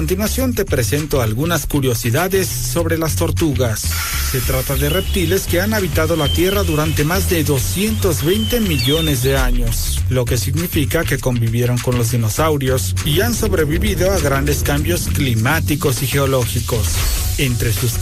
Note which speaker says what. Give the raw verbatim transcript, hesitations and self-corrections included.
Speaker 1: A continuación te presento algunas curiosidades sobre las tortugas. Se trata de reptiles que han habitado la Tierra durante más de doscientos veinte millones de años, lo que significa que convivieron con los dinosaurios y han sobrevivido a grandes cambios climáticos y geológicos. Entre sus